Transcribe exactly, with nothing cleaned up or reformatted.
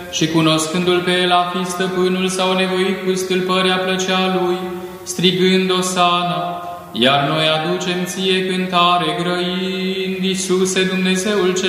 și cunoscându-l pe el a fi stăpânul, s-au nevoit cu stâlpări a plăcea lui, strigând Osana, iar noi aducem ție cântare grăind, Iisuse, Dumnezeul cel